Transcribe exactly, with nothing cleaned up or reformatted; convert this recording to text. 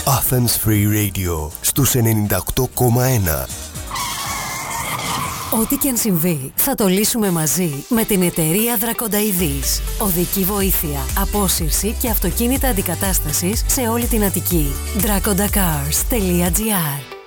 Athens Free Radio στους ενενήντα οκτώ κόμμα ένα. Ό,τι και αν συμβεί, θα το λύσουμε μαζί με την εταιρεία Δρακονταειδής. Οδική βοήθεια, απόσυρση και αυτοκίνητα αντικατάστασης σε όλη την Αττική. Draconda Cars τελεία gr.